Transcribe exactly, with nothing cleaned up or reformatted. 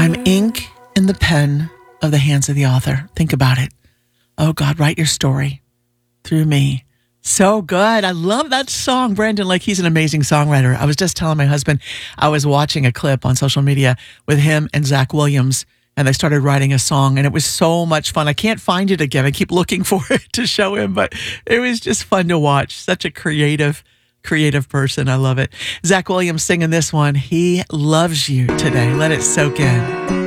I'm ink in the pen of the hands of the author. Think about it. Oh, God, write your story through me. So good. I love that song, Brandon. Like, he's an amazing songwriter. I was just telling my husband, I was watching a clip on social media with him and Zach Williams, and they started writing a song, and it was so much fun. I can't find it again. I keep looking for it to show him, but it was just fun to watch. Such a creative, creative person. I love it. Zach Williams singing this one. He loves you today. Let it soak in.